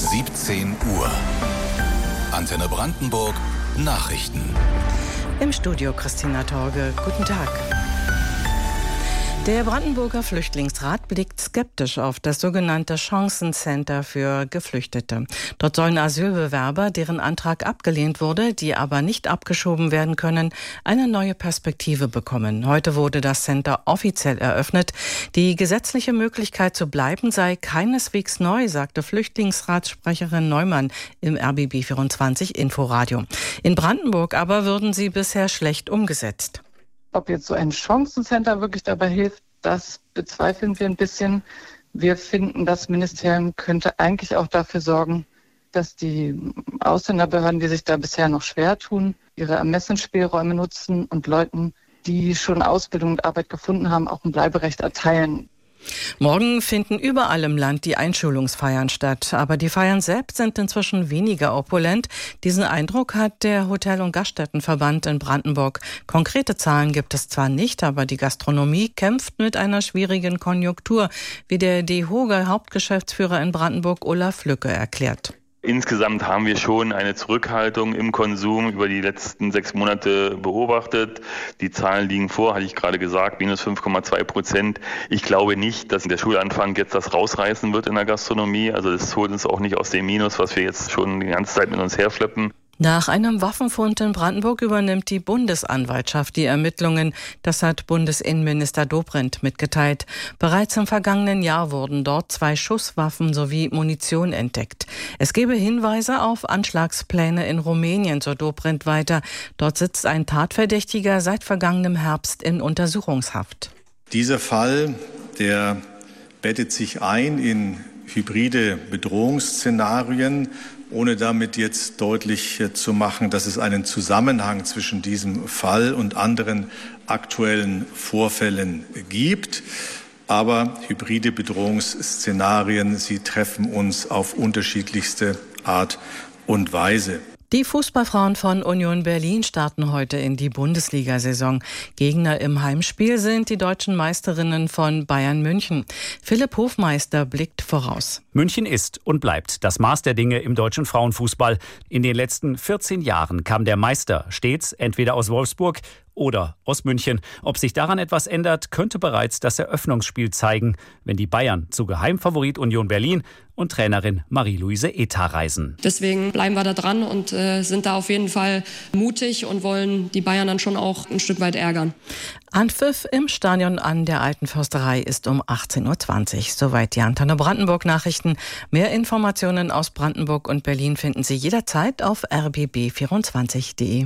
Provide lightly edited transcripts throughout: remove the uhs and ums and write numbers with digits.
17 Uhr. Antenne Brandenburg Nachrichten. Im Studio Christina Torge. Guten Tag. Der Brandenburger Flüchtlingsrat blickt skeptisch auf das sogenannte Chancencenter für Geflüchtete. Dort sollen Asylbewerber, deren Antrag abgelehnt wurde, die aber nicht abgeschoben werden können, eine neue Perspektive bekommen. Heute wurde das Center offiziell eröffnet. Die gesetzliche Möglichkeit zu bleiben sei keineswegs neu, sagte Flüchtlingsratssprecherin Neumann im RBB24 Inforadio. In Brandenburg aber würden sie bisher schlecht umgesetzt. Ob jetzt so ein Chancencenter wirklich dabei hilft, das bezweifeln wir ein bisschen. Wir finden, das Ministerium könnte eigentlich auch dafür sorgen, dass die Ausländerbehörden, die sich da bisher noch schwer tun, ihre Ermessensspielräume nutzen und Leuten, die schon Ausbildung und Arbeit gefunden haben, auch ein Bleiberecht erteilen. Morgen finden überall im Land die Einschulungsfeiern statt. Aber die Feiern selbst sind inzwischen weniger opulent. Diesen Eindruck hat der Hotel- und Gaststättenverband in Brandenburg. Konkrete Zahlen gibt es zwar nicht, aber die Gastronomie kämpft mit einer schwierigen Konjunktur, wie der DEHOGA-Hauptgeschäftsführer in Brandenburg Olaf Lücke erklärt. Insgesamt haben wir schon eine Zurückhaltung im Konsum über die letzten 6 Monate beobachtet. Die Zahlen liegen vor, hatte ich gerade gesagt, minus 5,2%. Ich glaube nicht, dass der Schulanfang jetzt das rausreißen wird in der Gastronomie. Also das holt uns auch nicht aus dem Minus, was wir jetzt schon die ganze Zeit mit uns herschleppen. Nach einem Waffenfund in Brandenburg übernimmt die Bundesanwaltschaft die Ermittlungen. Das hat Bundesinnenminister Dobrindt mitgeteilt. Bereits im vergangenen Jahr wurden dort 2 Schusswaffen sowie Munition entdeckt. Es gebe Hinweise auf Anschlagspläne in Rumänien, so Dobrindt weiter. Dort sitzt ein Tatverdächtiger seit vergangenem Herbst in Untersuchungshaft. Dieser Fall, der bettet sich ein in hybride Bedrohungsszenarien, ohne damit jetzt deutlich zu machen, dass es einen Zusammenhang zwischen diesem Fall und anderen aktuellen Vorfällen gibt. Aber hybride Bedrohungsszenarien, sie treffen uns auf unterschiedlichste Art und Weise. Die Fußballfrauen von Union Berlin starten heute in die Bundesliga-Saison. Gegner im Heimspiel sind die deutschen Meisterinnen von Bayern München. Philipp Hofmeister blickt voraus. München ist und bleibt das Maß der Dinge im deutschen Frauenfußball. In den letzten 14 Jahren kam der Meister stets entweder aus Wolfsburg oder aus München. Ob sich daran etwas ändert, könnte bereits das Eröffnungsspiel zeigen, wenn die Bayern zu Geheimfavorit Union Berlin und Trainerin Marie-Louise Etah reisen. Deswegen bleiben wir da dran und sind da auf jeden Fall mutig und wollen die Bayern dann schon auch ein Stück weit ärgern. Anpfiff im Stadion an der Alten Försterei ist um 18.20 Uhr. Soweit die Antenne Brandenburg Nachrichten. Mehr Informationen aus Brandenburg und Berlin finden Sie jederzeit auf rbb24.de.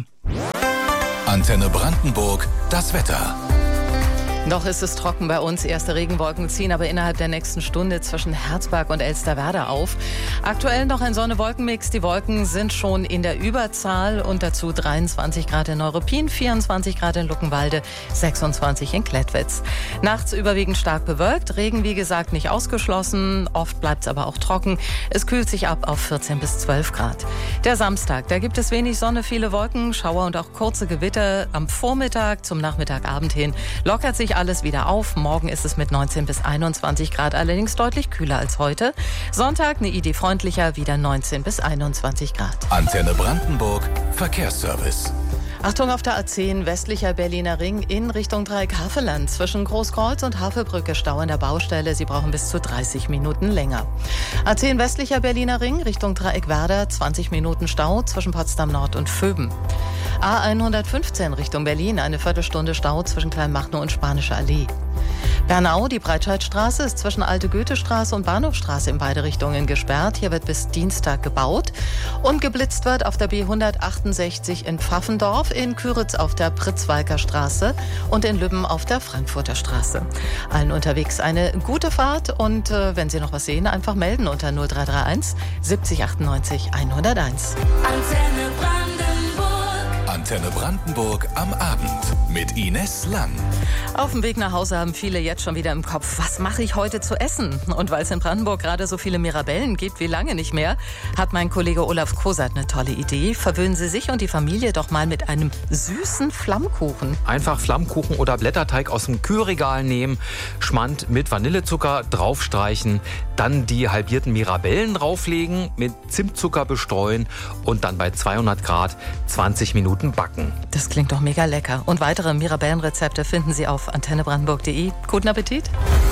Antenne Brandenburg, das Wetter. Noch ist es trocken bei uns. Erste Regenwolken ziehen aber innerhalb der nächsten Stunde zwischen Herzberg und Elsterwerda auf. Aktuell noch ein Sonne-Wolken-Mix. Die Wolken sind schon in der Überzahl und dazu 23 Grad in Neuruppin, 24 Grad in Luckenwalde, 26 in Klettwitz. Nachts überwiegend stark bewölkt. Regen, wie gesagt, nicht ausgeschlossen. Oft bleibt es aber auch trocken. Es kühlt sich ab auf 14 bis 12 Grad. Der Samstag, da gibt es wenig Sonne, viele Wolken, Schauer und auch kurze Gewitter. Am Vormittag zum Nachmittagabend hin lockert sich alles wieder auf. Morgen ist es mit 19 bis 21 Grad allerdings deutlich kühler als heute. Sonntag eine Idee freundlicher, wieder 19 bis 21 Grad. Antenne Brandenburg, Verkehrsservice. Achtung auf der A10 westlicher Berliner Ring in Richtung Dreieck Havelland. Zwischen Großkreuz und Havelbrücke Stau an der Baustelle. Sie brauchen bis zu 30 Minuten länger. A10 westlicher Berliner Ring Richtung Dreieck Werder. 20 Minuten Stau zwischen Potsdam Nord und Vöben. A115 Richtung Berlin. Eine Viertelstunde Stau zwischen Kleinmachnow und Spanische Allee. Bernau, die Breitscheidstraße ist zwischen Alte Goethestraße und Bahnhofstraße in beide Richtungen gesperrt. Hier wird bis Dienstag gebaut. Und geblitzt wird auf der B168 in Pfaffendorf, in Küritz auf der Pritzwalker Straße und in Lübben auf der Frankfurter Straße. Allen unterwegs eine gute Fahrt und wenn Sie noch was sehen, einfach melden unter 0331 70 98 101. Antenne Antenne Brandenburg am Abend mit Ines Lang. Auf dem Weg nach Hause haben viele jetzt schon wieder im Kopf, was mache ich heute zu essen? Und weil es in Brandenburg gerade so viele Mirabellen gibt wie lange nicht mehr, hat mein Kollege Olaf Kosat eine tolle Idee. Verwöhnen Sie sich und die Familie doch mal mit einem süßen Flammkuchen. Einfach Flammkuchen oder Blätterteig aus dem Kühlregal nehmen, Schmand mit Vanillezucker draufstreichen, dann die halbierten Mirabellen drauflegen, mit Zimtzucker bestreuen und dann bei 200 Grad 20 Minuten backen. Das klingt doch mega lecker. Und weitere Mirabellenrezepte finden Sie auf antennebrandenburg.de. Guten Appetit!